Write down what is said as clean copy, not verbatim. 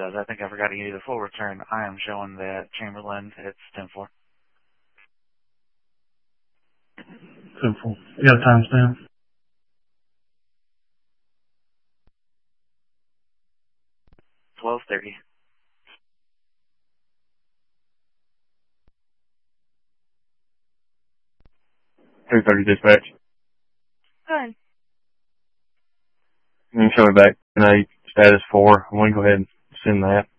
apologize. I think I forgot to give you the full return. I am showing that Chamberlain, it's 10-4. 10-4. You got a timestamp? 12:30. 3:30 dispatch. Good. You can show me back tonight, status 4. I'm going to go ahead and send that.